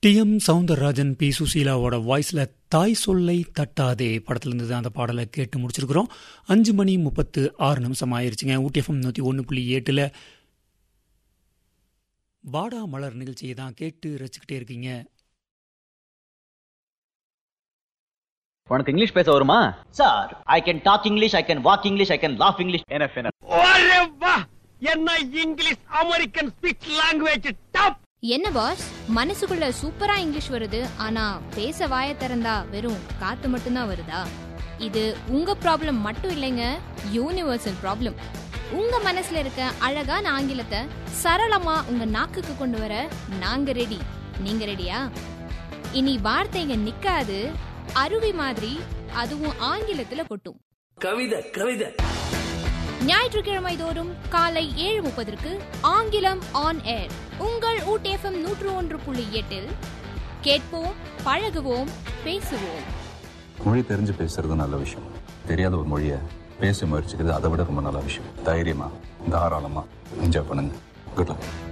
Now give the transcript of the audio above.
TM. Soundararajan, B. சுசீலாவோட வாய்ஸில் தாய் சொல்லை தட்டாதே படத்துலேருந்து தான் அந்த பாடலை கேட்டு முடிச்சிருக்கிறோம். 5:36 ஆயிடுச்சுங்க. ஊட்டி எஃப்எம் 101.8 வாடா மலர் நிகழ்ச்சியை தான் கேட்டு ரசிச்சுக்கிட்டே இருக்கீங்க. உனக்கு இங்கிலீஷ் பேச வருமா? Sir, I can talk English, I can walk English, I can laugh English. enough. என்ன English American speech language top. என்ன பாஸ், மனசுக்குள்ள சூப்பரா இங்கிலீஷ் வருது, ஆனா பேச வாய திறந்தா வெறும் காத்து மட்டும்தான் வருதா? இது உங்க ப்ராப்ளம் மட்டும் இல்லைங்க, யூனிவர்சல் ப்ராப்ளம். உங்க மனசுல இருக்க அழகான ஆங்கிலத்தை சரளமா உங்க நாக்குக்கு கொண்டு வர நாங்க ரெடி. நீங்க ரெடியா? இனி வார்த்தைங்க நிக்காது, அருவி மாதிரி, அதுவும் ஆங்கிலத்துல கொட்டும். கவிதை ஞாயிற்றுக்கிழமை தோறும் காலை 7:30 ஆங்கிலம் ஆன் ஏர் உங்கள் ஊட்டி எஃப்எம் 101.8 கேட்போம், பழகுவோம், பேசுவோம். மொழி தெரிஞ்சு பேசுறது நல்ல விஷயம். தெரியாத ஒரு மொழியை பேச முயற்சிக்கிறது அதை விட ரொம்ப நல்ல விஷயம். தைரியமா, தாராளமா என்ஜாய் பண்ணுங்க. Good luck.